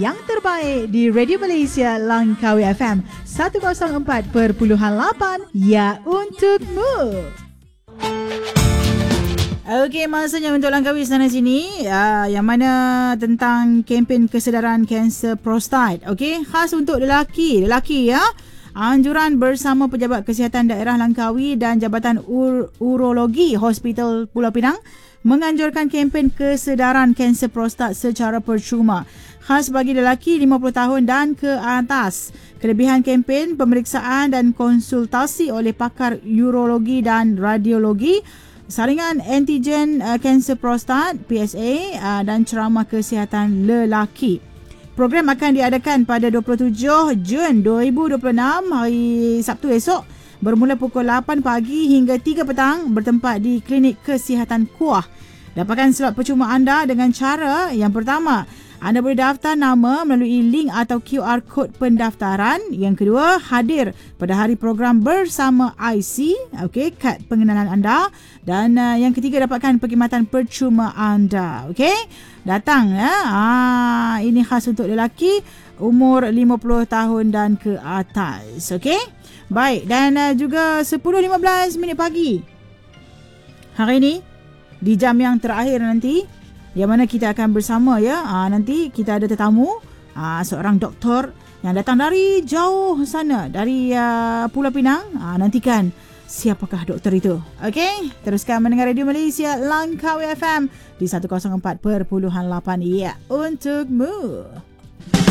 yang terbaik di Radio Malaysia Langkawi FM 104.8, ya untukmu. Okey, masanya untuk Langkawi sana sini, yang mana tentang kempen kesedaran kanser prostat. Okey, khas untuk lelaki ya. Anjuran bersama Pejabat Kesihatan Daerah Langkawi dan Jabatan Urologi Hospital Pulau Pinang menganjurkan kempen kesedaran kanser prostat secara percuma. Khas bagi lelaki 50 tahun dan ke atas. Kelebihan kempen pemeriksaan dan konsultasi oleh pakar urologi dan radiologi, saringan antigen kanser prostat PSA dan ceramah kesihatan lelaki. Program akan diadakan pada 27 Jun 2026 hari Sabtu esok, bermula pukul 8 pagi hingga 3 petang, bertempat di Klinik Kesihatan Kuah. Dapatkan slot percuma anda dengan cara yang pertama, anda boleh daftar nama melalui link atau QR kod pendaftaran. Yang kedua, hadir pada hari program bersama IC, okey, kad pengenalan anda. Dan yang ketiga, dapatkan perkhidmatan percuma anda. Okey, datang ya. Ini khas untuk lelaki umur 50 tahun dan ke atas. Okey. Baik, dan juga 10.15 minit pagi hari ini, di jam yang terakhir nanti, yang mana kita akan bersama ya. Nanti kita ada tetamu, seorang doktor yang datang dari jauh sana, dari Pulau Pinang. Nantikan siapakah doktor itu. Okey, teruskan mendengar Radio Malaysia Langkawi FM di 104.8, ya untukmu.